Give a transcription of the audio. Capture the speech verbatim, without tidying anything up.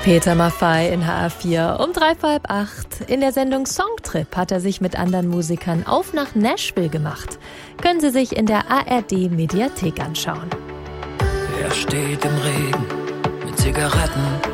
Peter Maffay in H R vier um drei vor halb acht. In der Sendung Songtrip hat er sich mit anderen Musikern auf nach Nashville gemacht. Können Sie sich in der A R D-Mediathek anschauen. Er steht im Regen mit Zigaretten